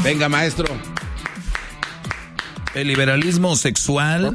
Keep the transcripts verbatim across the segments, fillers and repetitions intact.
Venga, maestro. El liberalismo sexual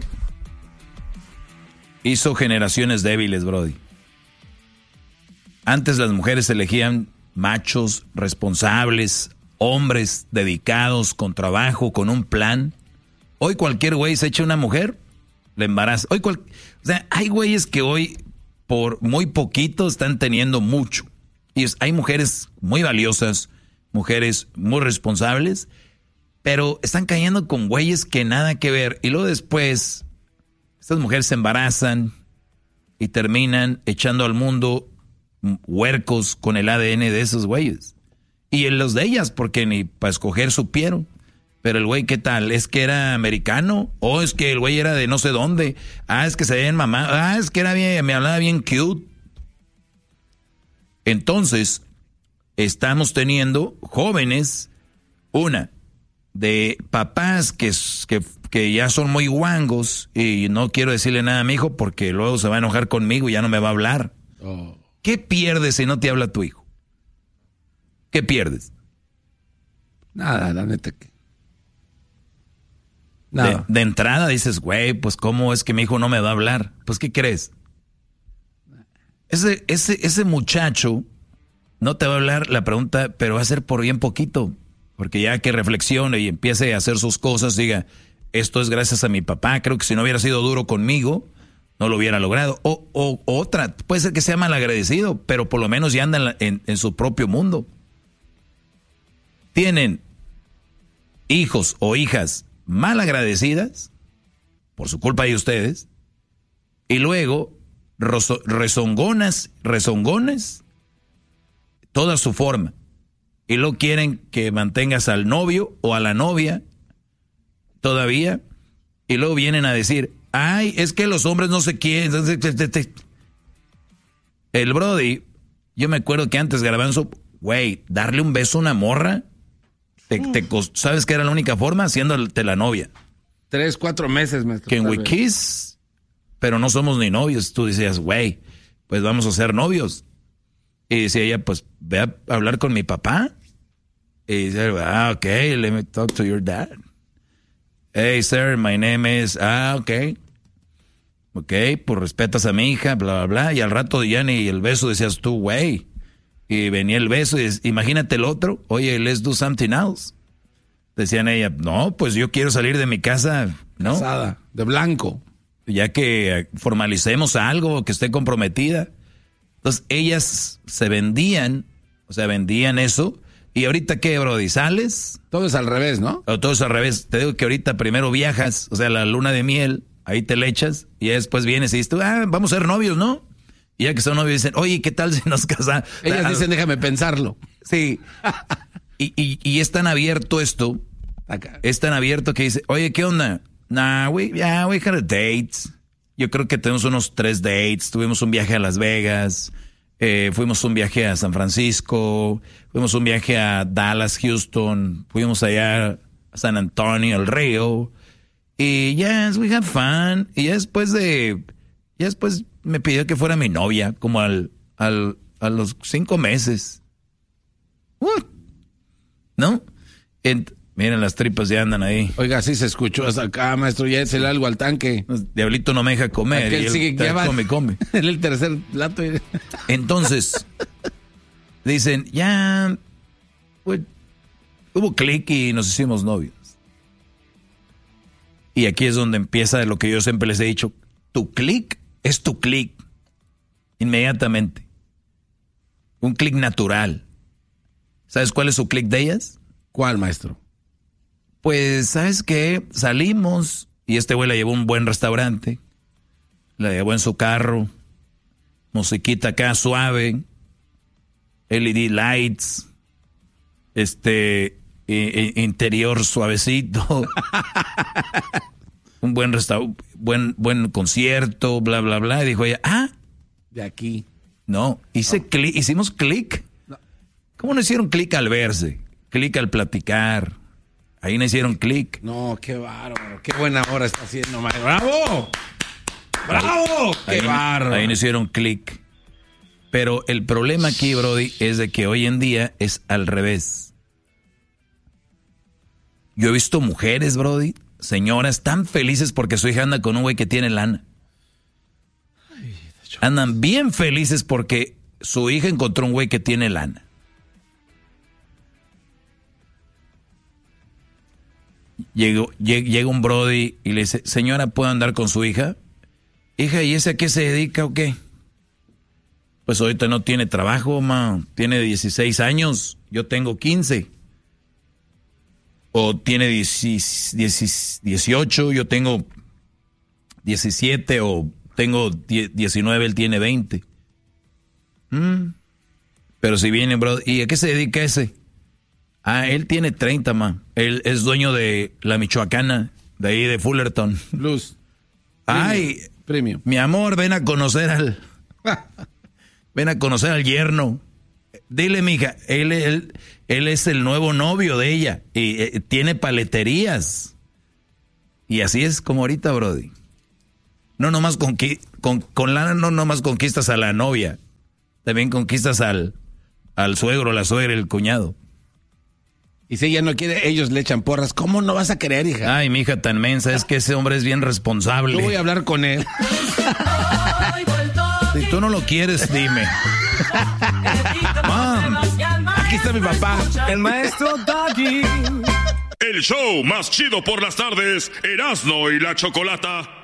hizo generaciones débiles, brody. Antes las mujeres elegían machos responsables, hombres dedicados, con trabajo, con un plan. Hoy cualquier güey se echa una mujer, le embaraza. Hoy cual, o sea, hay güeyes que hoy por muy poquito están teniendo mucho. Y es, hay mujeres muy valiosas, mujeres muy responsables, pero están cayendo con güeyes que nada que ver. Y luego después, estas mujeres se embarazan y terminan echando al mundo huercos con el A D N de esos güeyes. Y en los de ellas, porque ni para escoger supieron. Pero el güey, ¿qué tal? ¿Es que era americano? ¿O es que el güey era de no sé dónde? Ah, es que se veía en mamá. Ah, es que era bien, me hablaba bien cute. Entonces, estamos teniendo jóvenes, una, de papás que, que, que ya son muy guangos y no quiero decirle nada a mi hijo porque luego se va a enojar conmigo y ya no me va a hablar. Oh. ¿Qué pierdes si no te habla tu hijo? ¿Qué pierdes? Nada, la neta que... De, de entrada dices, güey, pues ¿cómo es que mi hijo no me va a hablar? Pues ¿qué crees? Ese, ese, ese muchacho no te va a hablar la pregunta, pero va a ser por bien poquito. Porque ya que reflexione y empiece a hacer sus cosas, diga, esto es gracias a mi papá, creo que si no hubiera sido duro conmigo, no lo hubiera logrado. O, o otra, puede ser que sea malagradecido, pero por lo menos ya anda en, la, en, en su propio mundo. Tienen hijos o hijas mal agradecidas por su culpa de ustedes y luego rozo, rezongonas, rezongones toda su forma y luego quieren que mantengas al novio o a la novia todavía y luego vienen a decir, ay, es que los hombres no se quieren. El brody, yo me acuerdo que antes Garbanzo, güey, darle un beso a una morra. Te, te, ¿Sabes que era la única forma? Haciéndote la novia. Tres, cuatro meses, maestro. Can we kiss? Pero no somos ni novios. Tú decías, güey, pues vamos a ser novios. Y decía ella, pues ve a hablar con mi papá. Y dice, ah, ok, let me talk to your dad. Hey, sir, my name is... Ah, ok. Ok, pues respetas a mi hija, bla, bla, bla. Y al rato ya ni el beso decías tú, güey. Y venía el beso y imagínate el otro, oye, let's do something else. Decían ella, no, pues yo quiero salir de mi casa, ¿no? Casada, de blanco. Ya que formalicemos algo, que esté comprometida. Entonces ellas se vendían, o sea, vendían eso. ¿Y ahorita qué, brody? ¿Sales? Todo es al revés, ¿no? O todo es al revés. Te digo que ahorita primero viajas, o sea, la luna de miel, ahí te le echas y después vienes y dices, ah, vamos a ser novios, ¿no? Y ya que son novios dicen, oye, ¿qué tal si nos casamos? Ellas dicen, déjame pensarlo. Sí. y, y, y es tan abierto esto. Acá. Es tan abierto que dice, oye, ¿qué onda? Nah, we, yeah, we had a date. Yo creo que tenemos unos tres dates. Tuvimos un viaje a Las Vegas. Eh, fuimos un viaje a San Francisco. Fuimos un viaje a Dallas, Houston. Fuimos allá a San Antonio, el Río. Y yes, we had fun. Y ya después de... Ya después... me pidió que fuera mi novia, como al, al, a los cinco meses. What? ¿No? Ent, miren, las tripas ya andan ahí. Oiga, sí se escuchó hasta acá, maestro, ya es el algo al tanque. Diablito no me deja comer. Aquel y él sigue, ya va, come, come. En el tercer plato. Entonces, dicen, ya, pues, hubo clic y nos hicimos novios. Y aquí es donde empieza lo que yo siempre les he dicho, tu clic es tu clic, inmediatamente. Un clic natural. ¿Sabes cuál es su clic de ellas? ¿Cuál, maestro? Pues, ¿sabes qué? Salimos y este güey la llevó a un buen restaurante, la llevó en su carro, musiquita acá suave, L E D lights, este, eh, interior suavecito. Un buen restaurante, buen, buen concierto, bla, bla, bla. Y dijo ella, ah. De aquí. No, hice no. clic, hicimos clic. No. ¿Cómo no hicieron clic al verse? Clic al platicar. Ahí no hicieron clic. No, qué bárbaro. Qué buena hora está haciendo, maestro. ¡Bravo! ¡Bravo! Ahí, ¡Qué bárbaro! Ahí no hicieron clic. Pero el problema aquí, Brody, es de que hoy en día es al revés. Yo he visto mujeres, brody, señoras tan felices porque su hija anda con un güey que tiene lana. Andan bien felices porque su hija encontró un güey que tiene lana. Llega, llega un brody y le dice, señora, ¿puedo andar con su hija? Hija, ¿y ese a qué se dedica o qué? Pues ahorita no tiene trabajo, ma. Tiene dieciséis años, yo tengo quince. O tiene dieciocho, yo tengo diecisiete, o tengo diecinueve, él tiene veinte. Mm. Pero si viene, bro, ¿y a qué se dedica ese? Ah, él tiene treinta, ma. Él es dueño de la Michoacana, de ahí de Fullerton. Luz. Ay, premio. Mi amor, ven a conocer al... ven a conocer al yerno. Dile, mija, él, él, él es el nuevo novio de ella y eh, tiene paleterías. Y así es como ahorita, brody. No nomás conqui- con, con lana no nomás conquistas a la novia, también conquistas al, al suegro, la suegra, el cuñado. Y si ella no quiere, ellos le echan porras. ¿Cómo no vas a querer, hija? Ay, mi hija tan mensa, es que ese hombre es bien responsable. Yo voy a hablar con él. Si tú no lo quieres, dime. Mom, aquí está mi papá, el maestro Doggy. El show más chido por las tardes, Erasmo y la Chocolata.